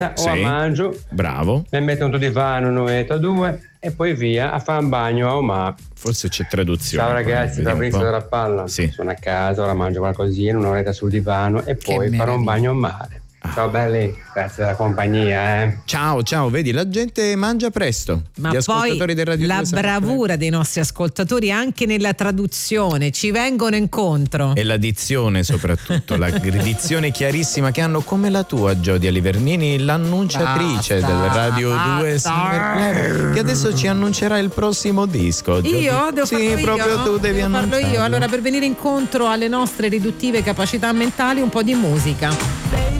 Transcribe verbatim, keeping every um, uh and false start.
o Sì. a mangio, Bravo. mi metto un divano, un'oretta, due e poi via a fare un bagno a Omar. Forse c'è traduzione. Ciao qua, ragazzi, vediamo un Fabrizio po'. della Palla. Sì. Sono a casa, ora mangio qualcosina, un'oretta sul divano e poi farò un bagno a mare. Ciao belli, grazie della compagnia. Eh. Ciao, ciao, vedi, la gente mangia presto. Ma Gli poi ascoltatori del Radio la due sanno bravura dei nostri ascoltatori anche nella traduzione ci vengono incontro. E la dizione soprattutto, la dizione chiarissima che hanno come la tua Giodia Livernini, l'annunciatrice Basta, del Radio due basta. Summer Club, che adesso ci annuncerà il prossimo disco. Io devo sì, farlo proprio io? tu devi devo farlo annunciarlo. io. Allora, per venire incontro alle nostre riduttive capacità mentali, un po' di musica.